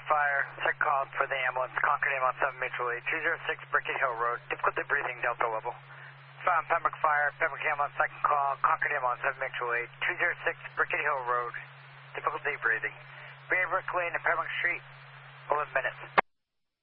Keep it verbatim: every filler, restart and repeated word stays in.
Fire, second call for the ambulance, Concord ambulance seven mutual aid, two zero six Brickett Hill Road, difficulty breathing, Delta level. Found Pembroke Fire, Pembroke ambulance, second call, Concord ambulance seven mutual aid, two zero six Brickett Hill Road, difficulty breathing. Beaverbrook Lane and Pembroke Street, eleven minutes.